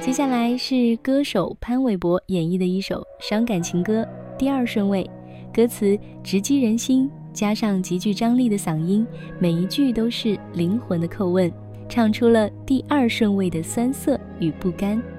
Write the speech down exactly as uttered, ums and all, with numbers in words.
接下来是歌手潘玮柏演绎的一首伤感情歌《第二顺位》，歌词直击人心，加上极具张力的嗓音，每一句都是灵魂的叩问，唱出了第二顺位的酸涩与不甘。